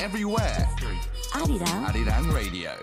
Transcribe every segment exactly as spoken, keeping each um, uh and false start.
everywhere. 아리랑 Arirang Radio.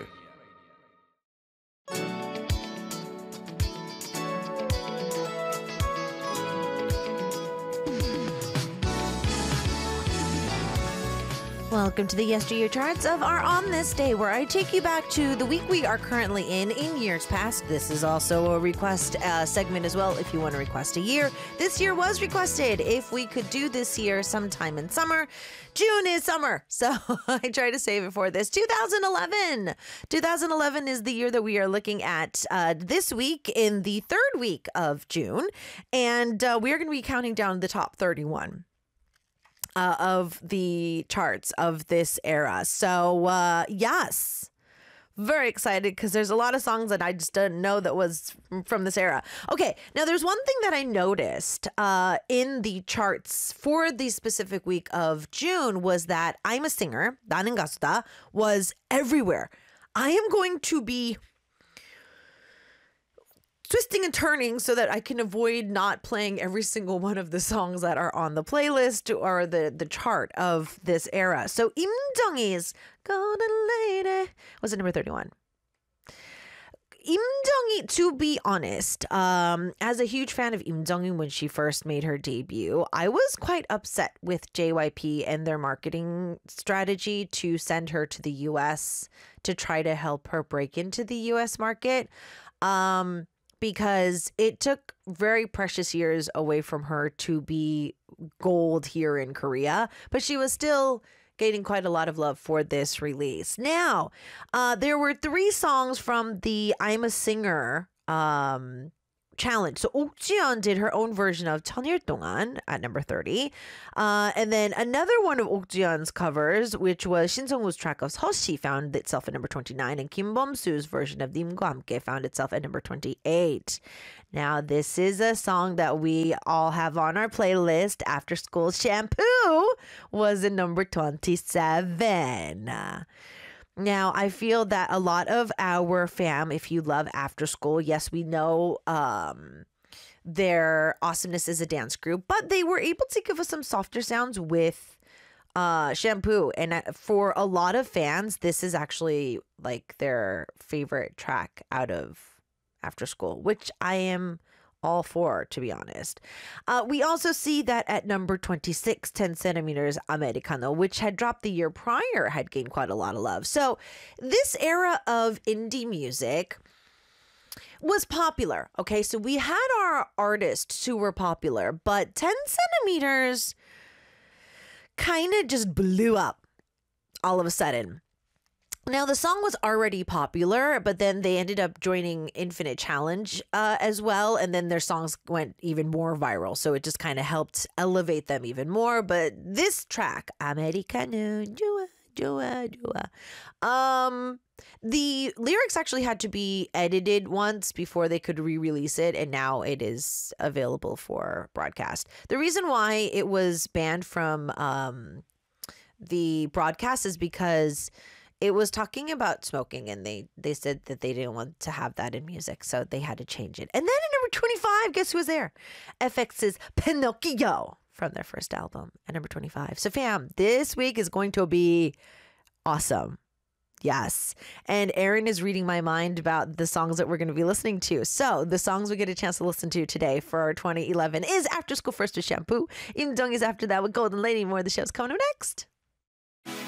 Welcome to the Yesteryear Charts of our On This Day, where I take you back to the week we are currently in, in years past. This is also a request uh, segment as well, if you want to request a year. This year was requested if we could do this year sometime in summer. June is summer, so I try to save it for this. two thousand eleven. two thousand eleven is the year that we are looking at uh, this week in the third week of June, and uh, we are going to be counting down the top thirty-one. Uh, of the charts of this era. So, uh, yes, very excited because there's a lot of songs that I just didn't know that was from this era. Okay, now there's one thing that I noticed uh, in the charts for the specific week of June was that I'm a Singer, 나는 가수다, was everywhere. I am going to be twisting and turning so that I can avoid not playing every single one of the songs that are on the playlist or the, the chart of this era. So Im Jung-hee's Golden Lady was at number thirty-one. Im Jung-hee, to be honest, um, as a huge fan of Im Jung-hee when she first made her debut, I was quite upset with J Y P and their marketing strategy to send her to the U S to try to help her break into the U S market. Um... Because it took very precious years away from her to be gold here in Korea. But she was still gaining quite a lot of love for this release. Now, uh, there were three songs from the I'm a Singer um, challenge. So Ok Ji-yeon did her own version of 천일 동안 at number thirty. Uh, and then another one of Ok Ji-yeon's covers, which was Shin Sung-woo's track of 서시, found itself at number twenty-nine. And Kim Bum-soo's version of 님과 함께 found itself at number twenty-eight. Now, this is a song that we all have on our playlist. After School Shampoo was at number twenty-seven. Now, I feel that a lot of our fam, if you love After School, yes, we know um, their awesomeness as a dance group, but they were able to give us some softer sounds with uh, Shampoo. And for a lot of fans, this is actually like their favorite track out of After School, which I am all for, to be honest. Uh, we also see that at number twenty-six, ten centimeters Americano, which had dropped the year prior, had gained quite a lot of love. So this era of indie music was popular. Okay, so we had our artists who were popular, but ten centimeters kind of just blew up all of a sudden. Now, the song was already popular, but then they ended up joining Infinite Challenge uh, as well. And then their songs went even more viral. So it just kind of helped elevate them even more. But this track, Americano, Jua, Jua, Jua, um, the lyrics actually had to be edited once before they could re-release it. And now it is available for broadcast. The reason why it was banned from um, the broadcast is because it was talking about smoking, and they, they said that they didn't want to have that in music, so they had to change it. And then at number twenty-five, guess who was there? F X's Pinocchio from their first album at number twenty-five. So fam, this week is going to be awesome. Yes. And Aaron is reading my mind about the songs that we're going to be listening to. So the songs we get a chance to listen to today for our twenty eleven is After School First with Shampoo. Im Jung is after that with Golden Lady. More of the show's coming up next.